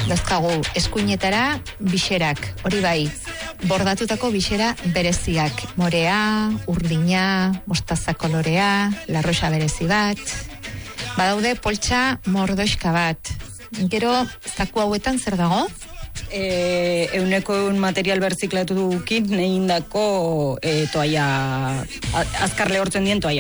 Dazkagu eskuinetara bixerak, hori bai, bordatutako bixera bereziak. Morea, urdina, mostaza kolorea, larroxa berezi bat. Badaude poltsa mordoxka bat. Gero, zaku hauetan zer dago? 100% material berziklatu dukin, egindako toaia, azkar lehortzen dien toaia.